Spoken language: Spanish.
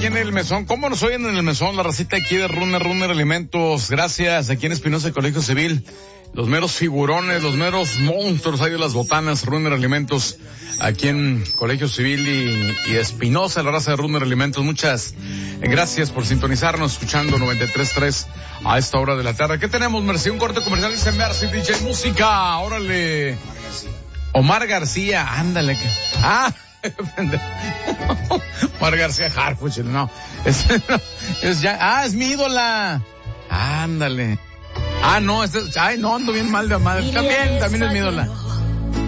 en el mesón. ¿Cómo nos oyen en el mesón? La racita aquí de Runner Alimentos. Gracias. Aquí en Espinosa, Colegio Civil. Los meros figurones, los meros monstruos ahí de las botanas, Runner Alimentos, aquí en Colegio Civil y Espinosa, la raza de Runner Alimentos. Muchas gracias por sintonizarnos, escuchando 93.3 a esta hora de la tarde. ¿Qué tenemos, Mercy? Un corte comercial, dice Mercy, DJ Música. Órale. Omar García, ándale. Omar García Harfuch, no. Es mi ídola. Ándale. No, no, ando bien mal de madre. También es mi ídola.